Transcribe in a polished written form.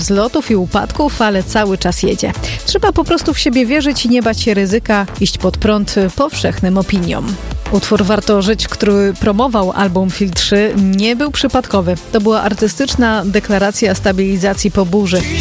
wzlotów i upadków, ale cały czas jedzie. Trzeba po prostu w siebie wierzyć i nie bać się ryzyka, iść pod prąd powszechnym opiniom. Utwór Warto Żyć, który promował album Filtrzy, nie był przypadkowy. To była artystyczna deklaracja stabilizacji po burzy.